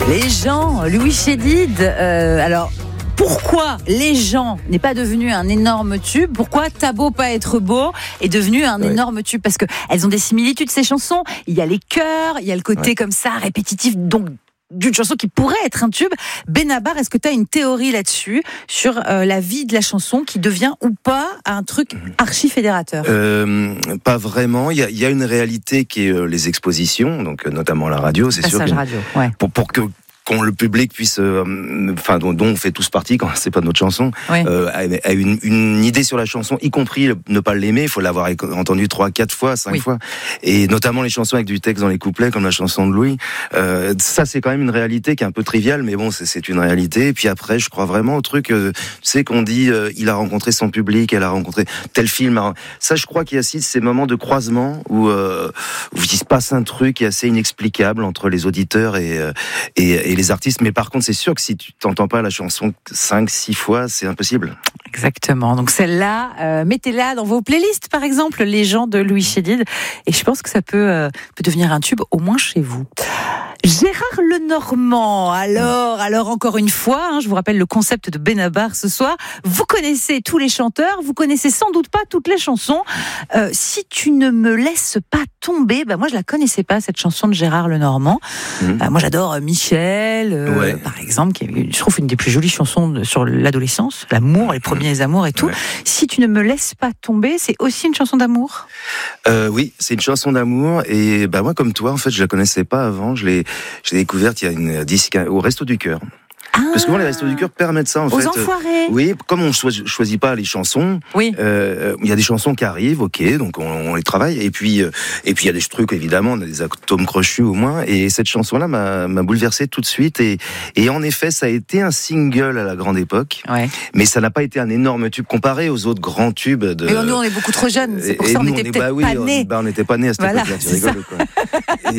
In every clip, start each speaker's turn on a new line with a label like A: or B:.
A: Les gens, Louis Chédid, alors... Pourquoi Les gens n'est pas devenu un énorme tube? Pourquoi T'as beau pas être beau est devenu un énorme tube? Parce que elles ont des similitudes, ces chansons. Il y a les chœurs, il y a le côté comme ça répétitif, donc d'une chanson qui pourrait être un tube. Benabar, est-ce que tu as une théorie là-dessus sur la vie de la chanson qui devient ou pas un truc archi fédérateur?
B: Pas vraiment. Il y a une réalité qui est les expositions, donc notamment la radio, c'est sûr.
A: Passage radio, ouais.
B: Pour que quand le public puisse, dont on fait tous partie, quand c'est pas notre chanson, a une idée sur la chanson, y compris ne pas l'aimer, il faut l'avoir entendu 3, 4 fois, 5 fois, et notamment les chansons avec du texte dans les couplets, comme la chanson de Louis. Ça, c'est quand même une réalité qui est un peu triviale, mais bon, c'est une réalité. Et puis après, je crois vraiment au truc, tu sais qu'on dit, il a rencontré son public, elle a rencontré tel film. Ça, je crois qu'il y a aussi ces moments de croisement où il se passe un truc qui est assez inexplicable entre les auditeurs et les artistes, mais par contre c'est sûr que si tu t'entends pas la chanson 5-6 fois, c'est impossible.
A: Exactement, donc celle-là, mettez-la dans vos playlists par exemple, Les gens de Louis Chédid, et je pense que ça peut devenir un tube, au moins chez vous. Gérard Lenormand, alors encore une fois, je vous rappelle le concept de Benabar ce soir, vous connaissez tous les chanteurs, vous connaissez sans doute pas toutes les chansons. Si tu ne me laisses pas tomber, moi je la connaissais pas cette chanson de Gérard Lenormand. Moi j'adore Michel, par exemple, qui est, je trouve, une des plus jolies chansons sur l'adolescence, l'amour, les premiers amours et tout. Si tu ne me laisses pas tomber, c'est aussi une chanson d'amour?
B: Oui, c'est une chanson d'amour, et moi comme toi, en fait, je la connaissais pas avant, je l'ai découverte il y a une disque au Resto du Cœur. Parce que les Restos du Cœur permettent ça, en fait.
A: Aux enfoirés.
B: Oui, comme on choisit pas les chansons, il y a des chansons qui arrivent, donc on les travaille, et puis il y a des trucs, évidemment, on a des atomes crochus au moins, et cette chanson-là m'a bouleversé tout de suite, et en effet, ça a été un single à la grande époque, mais ça n'a pas été un énorme tube comparé aux autres grands tubes de...
A: Mais nous, on est beaucoup trop jeunes, c'est pour ça qu'on était peut-être pas nés.
B: On n'était pas nés à cette époque-là, tu rigoles, quoi.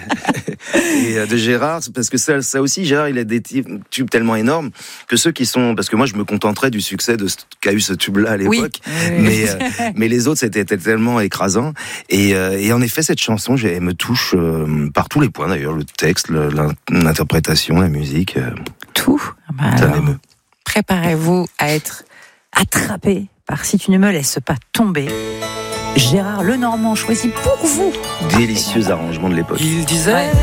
B: Et de Gérard, parce que ça aussi, Gérard, il a des tubes tellement énormes que ceux qui sont, parce que moi je me contenterais du succès de qu'a eu ce tube-là à l'époque, mais les autres c'était tellement écrasant, et en effet cette chanson, elle me touche par tous les points d'ailleurs, le texte, l'interprétation, la musique,
A: tout.
B: Ça m'émeut.
A: Préparez-vous à être attrapé par Si tu ne me laisses pas tomber. Gérard Lenormand choisi pour vous.
B: Délicieux arrangement de l'époque.
C: Il disait